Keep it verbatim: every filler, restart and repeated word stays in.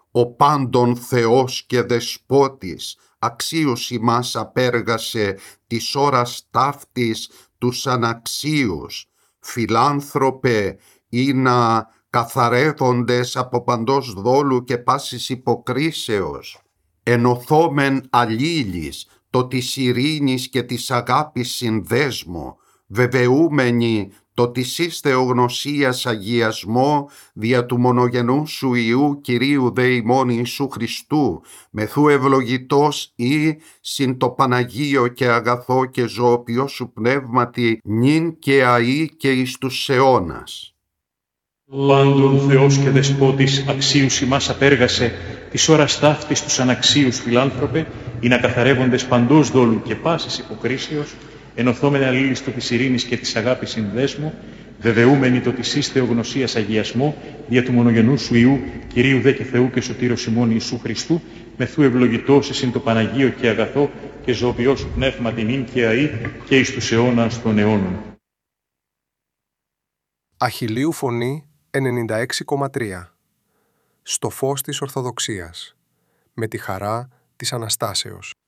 ο πάντων Θεός και Δεσπότης, αξίους ημάς απέργασε της ώρας ταύτης τους αναξίους, φιλάνθρωπε ή να καθαρεύοντες από παντός δόλου και πάσης υποκρίσεως, ενωθόμεν αλλήλεις το της ειρήνης και της αγάπης συνδέσμο, βεβαιούμενοι το της εις θεογνωσίας αγιασμό δια του μονογενού σου Υιού Κυρίου δε ημών Ιησού Χριστού, μεθού ευλογητός ή συν το Παναγίο και αγαθό και ζωοποιό σου πνεύματι νυν και αεί και εις τους αιώνας. Πάντων Θεός και Δεσπότης αξίους ημάς απέργασε της ώρας ταύτης τους αναξίους φιλάνθρωπε, ή να καθαρεύοντες παντός δόλου και πάσης υποκρίσεως, ενωθόμεν αλλήλεις το της ειρήνης και της αγάπης συνδέσμο, βεβαιούμενοι το της εις θεογνωσίας αγιασμό, δια του μονογενού σου Υιού, Κυρίου δε και Θεού και Σωτήρος ημών Ιησού Χριστού, μεθού ευλογητός εισιν το Παναγίο και αγαθό και ζωοποιό σου πνεύματι νυν και αεί και εις τους αιώνας των αιώνων. Αχιλλείου Φωνή ενενήντα έξι κόμμα τρία. Στο φως της Ορθοδοξίας, με τη χαρά της Αναστάσεως.